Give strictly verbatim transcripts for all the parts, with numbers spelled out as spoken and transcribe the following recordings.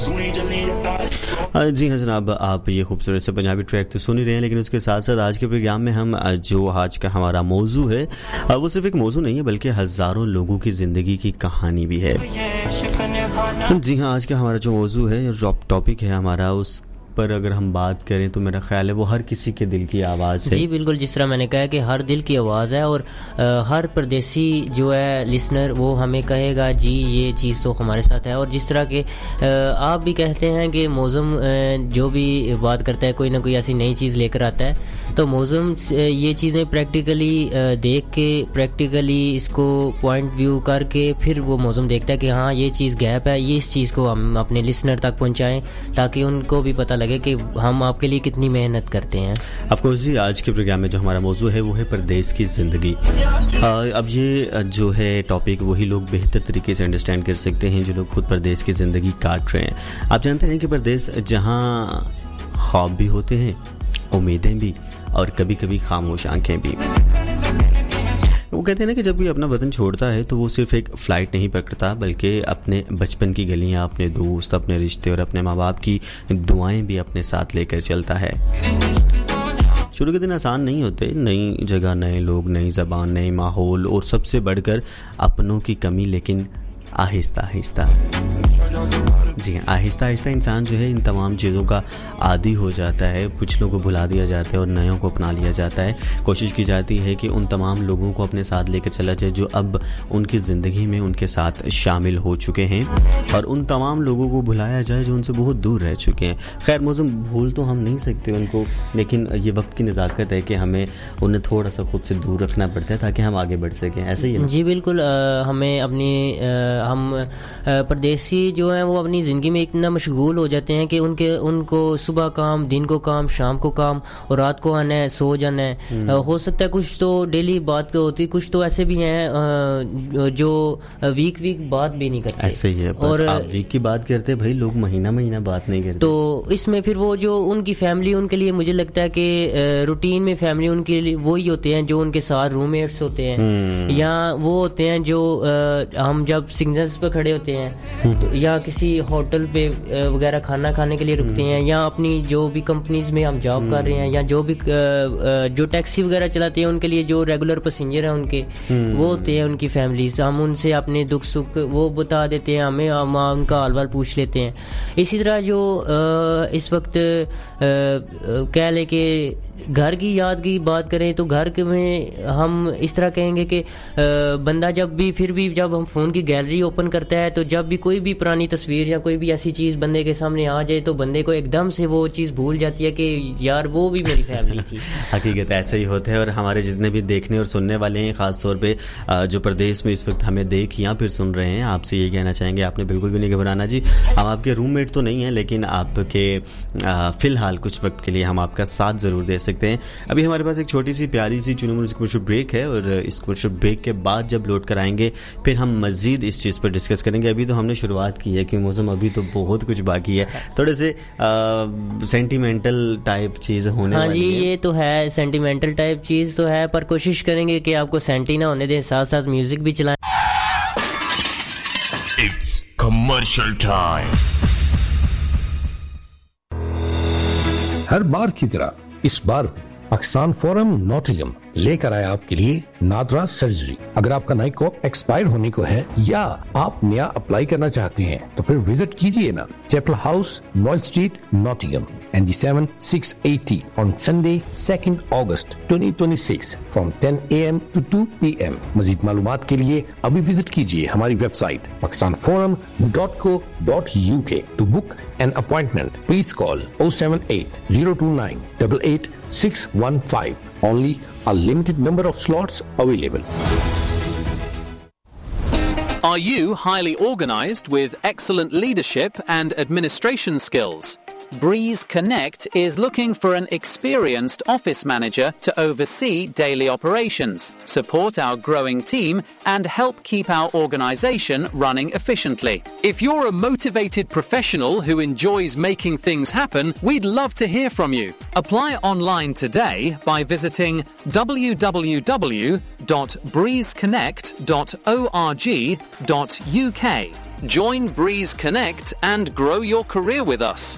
जी हाँ जनाब, आप ये खूबसूरत से पंजाबी ट्रैक तो सुन ही रहे हैं, लेकिन उसके साथ साथ आज के प्रोग्राम में हम जो आज का हमारा मौजू है वो सिर्फ एक मौजू नहीं है बल्कि हज़ारों लोगों की ज़िंदगी की कहानी भी है। जी हाँ, आज का हमारा जो मौजू है, जो टॉपिक है हमारा, उस पर अगर हम बात करें तो मेरा ख्याल है वो हर किसी के दिल की आवाज़ है। जी बिल्कुल, जिस तरह मैंने कहा कि हर दिल की आवाज़ है और आ, हर परदेसी जो है लिसनर वो हमें कहेगा जी ये चीज़ तो हमारे साथ है। और जिस तरह के आ, आप भी कहते हैं कि मौसम जो भी बात करता है कोई ना कोई ऐसी नई चीज़ लेकर आता है, तो मौसम ये चीज़ें प्रैक्टिकली देख के प्रैक्टिकली इसको पॉइंट व्यू करके फिर वो मौसम देखता है कि हाँ ये चीज़ गैप है, ये इस चीज़ को हम अपने लिसनर तक पहुँचाएँ ताकि उनको भी पता लगे कि हम आपके लिए कितनी मेहनत करते हैं। ऑफ कोर्स जी, आज के प्रोग्राम में जो हमारा मौजू है वो है परदेस की ज़िंदगी। अब ये जो है टॉपिक वही लोग बेहतर तरीके से अंडरस्टैंड कर सकते हैं जो लोग खुद परदेस की ज़िंदगी काट रहे हैं। आप जानते हैं कि परदेस जहाँ ख्वाब भी होते हैं, उम्मीदें भी, और कभी कभी खामोश आंखें भी। वो कहते हैं ना कि जब कोई अपना वतन छोड़ता है तो वो सिर्फ एक फ़्लाइट नहीं पकड़ता बल्कि अपने बचपन की गलियां, अपने दोस्त, अपने रिश्ते और अपने माँ बाप की दुआएं भी अपने साथ लेकर चलता है। शुरू के दिन आसान नहीं होते, नई जगह, नए लोग, नई ज़बान, नए माहौल और सबसे बढ़कर अपनों की कमी, लेकिन आहिस्ता आहिस्ता जी आहिस्ता आहिस्ता इंसान जो है इन तमाम चीज़ों का आदी हो जाता है। पिछलों को भुला दिया जाता है और नयों को अपना लिया जाता है। कोशिश की जाती है कि उन तमाम लोगों को अपने साथ लेकर चला जाए जो अब उनकी ज़िंदगी में उनके साथ शामिल हो चुके हैं, और उन तमाम लोगों को भुलाया जाए जो उनसे बहुत दूर रह चुके हैं। खैर मौसम भूल तो हम नहीं सकते उनको, लेकिन ये वक्त की नज़ाकत है कि हमें उन्हें थोड़ा सा खुद से दूर रखना पड़ता है ताकि हम आगे बढ़ सकें। ऐसे ही है जी बिल्कुल। आ, हमें अपनी आ, हम परदेसी जो हैं वो अपनी ज़िंदगी में इतना मशगूल हो जाते हैं कि उनके उनको सुबह काम, दिन को काम, शाम को काम और रात को आना है, सो जाना है। हो सकता है कुछ तो डेली बात होती, कुछ तो ऐसे भी हैं जो वीक वीक बात भी नहीं करते। ऐसे ही है, और आप वीक की बात करते हैं भाई, लोग महीना महीना बात नहीं करते। तो इसमें फिर वो जो उनकी फैमिली, उनके लिए मुझे लगता है कि रूटीन में फैमिली उनके लिए वही होते हैं जो उनके साथ रूममेट्स होते हैं, या वो होते हैं जो हम जब सिग्नल्स पर खड़े होते हैं तो या किसी होटल पे वगैरह खाना खाने के लिए रुकते हैं, या अपनी जो भी कंपनीज में हम जॉब कर रहे हैं, या जो भी जो टैक्सी वगैरह चलाते हैं उनके लिए जो रेगुलर पैसेंजर हैं उनके वो होते हैं उनकी फैमिलीज। हम उनसे अपने दुख सुख वो बता देते हैं, हमें हम उनका हाल वाल पूछ लेते हैं। इसी तरह जो इस वक्त कह लें कि घर की याद की बात करें तो घर में हम इस तरह कहेंगे कि बंदा जब भी फिर भी जब हम फ़ोन की गैलरी ओपन करता है तो जब भी कोई भी पुरानी तस्वीर या कोई भी ऐसी चीज़ बंदे के सामने आ जाए तो बंदे को एकदम से वो चीज़ भूल जाती है कि यार वो भी मेरी फैमिली थी। हकीकत ऐसे ही होता है, और हमारे जितने भी देखने और सुनने वाले हैं, ख़ास तौर पे जो प्रदेश में इस वक्त हमें देख या फिर सुन रहे हैं, आपसे ये कहना चाहेंगे आपने बिल्कुल भी नहीं घबराना जी। हम आपके रूममेट तो नहीं हैं, लेकिन आपके फ़िलहाल कुछ वक्त के लिए हम आपका साथ ज़रूर दे सकते हैं। अभी हमारे पास एक छोटी सी प्यारी सी चुनमुन कमर्शियल ब्रेक है, और इस कमर्शियल ब्रेक के बाद जब लौट कर आएंगे फिर हम मज़ीद इस चीज़ पर डिस्कस करेंगे। अभी तो हमने शुरुआत की है कि मौसम अभी तो बहुत कुछ बाकी है, थोड़े से सेंटिमेंटल टाइप चीज़ होने हाँ वाली जी, है। ये तो है, सेंटिमेंटल टाइप चीज़ तो है, पर कोशिश करेंगे कि आपको सेंटी ना होने दें, साथ साथ म्यूजिक भी चलाएं। It's commercial time. हर बार की तरह इस बार पाकिस्तान फोरम नॉटिंघम लेकर आया आपके लिए नादरा सर्जरी। अगर आपका नई कोप एक्सपायर होने को है या आप नया अप्लाई करना चाहते हैं तो फिर विजिट कीजिए ना chapel house, Noyyal street, Nottingham, N G seven six eighty on Sunday second August twenty twenty-six from ten A M to two P M मजीद मालूमात के लिए अभी विजिट कीजिए हमारी website pakistan forum dot co dot U K। To book an appointment, please call oh seven eight oh two nine eight eight six one five. Only a limited number of slots available. Are you highly organized with excellent leadership and administration skills? Breeze Connect is looking for an experienced office manager to oversee daily operations, support our growing team, and help keep our organization running efficiently. If you're a motivated professional who enjoys making things happen, we'd love to hear from you. Apply online today by visiting w w w dot breeze connect dot org dot U K. Join Breeze Connect and grow your career with us.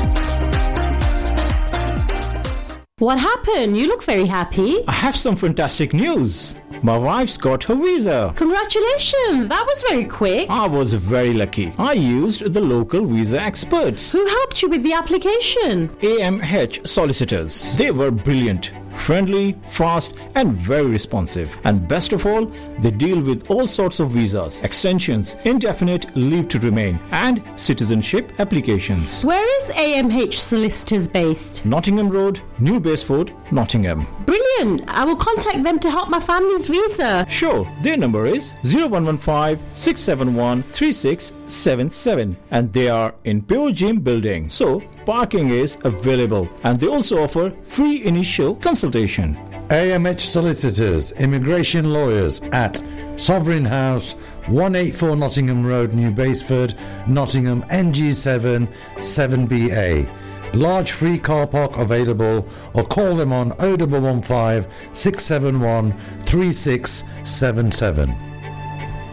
What happened? You look very happy. I have some fantastic news. My wife's got her visa. Congratulations! That was very quick. I was very lucky. I used the local visa experts. Who helped you with the application? A M H solicitors. They were brilliant, friendly, fast and very responsive. And best of all, they deal with all sorts of visas, extensions, indefinite leave to remain and citizenship applications. Where is A M H Solicitors based? Nottingham Road, New Baseford, Nottingham. Brilliant! I will contact them to help my family's visa. Sure, their number is zero one one five, six seven one, three six seven seven and they are in Pure Gym building. So, parking is available and they also offer free initial consultation. A M H Solicitors, Immigration Lawyers at Sovereign House, one eighty-four Nottingham Road, New Baseford, Nottingham, N G seven, seven B A. Large free car park available or call them on oh one one five, six seven one, three six seven seven.